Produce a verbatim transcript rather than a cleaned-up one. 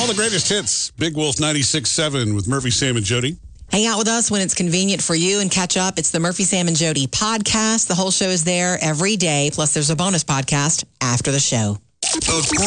All the greatest hits. Big Wolf ninety-six point seven with Murphy, Sam, and Jody. Hang out with us when it's convenient for you and catch up. It's the Murphy, Sam, and Jody podcast. The whole show is there every day. Plus, there's a bonus podcast after the show.